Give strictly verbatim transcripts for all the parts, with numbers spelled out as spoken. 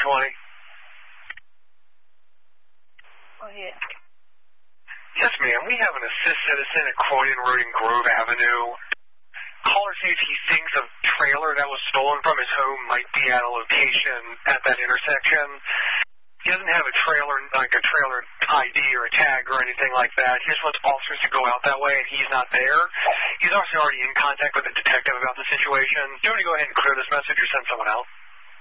twenty. Go ahead. Yes, ma'am. We have an assist citizen at Croydon Road and Grove Avenue. Caller says he thinks a trailer that was stolen from his home might be at a location at that intersection. He doesn't have a trailer, like a trailer I D or a tag or anything like that. He just wants officers to go out that way, and he's not there. He's also already in contact with a detective about the situation. Do you want me to go ahead and clear this message or send someone out?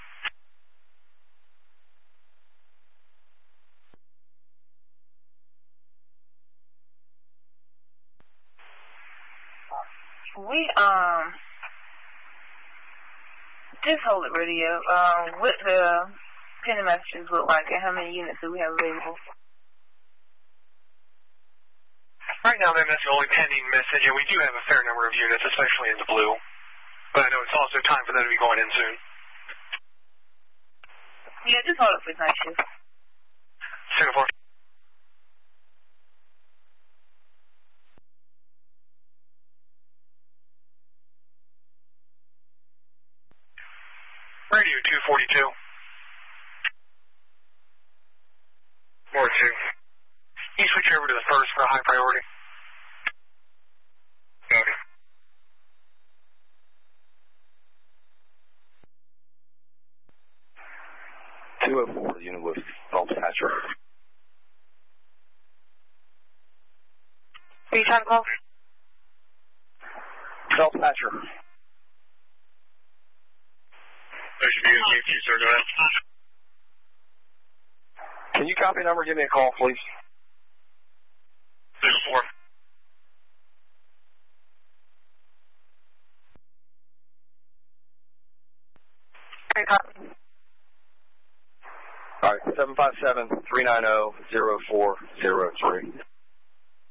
We, um, just hold it radio. Um, what the pending messages look like and how many units do we have available? Right now, then, that's the only pending message, and we do have a fair number of units, especially in the blue. But I know it's also time for them to be going in soon. Yeah, just hold it for night shift. Singapore. Radio two forty-two. More two. Can you switch over to the first for a high priority? Copy. two oh four, unit with Phelps Hatcher. Are you trying to call? Phelps Hatcher. There should be a U Q, sir. Go ahead. Can you copy number? Give me a call, please. Six four. Okay, copy. All right, seven five seven, three nine zero, zero four zero three.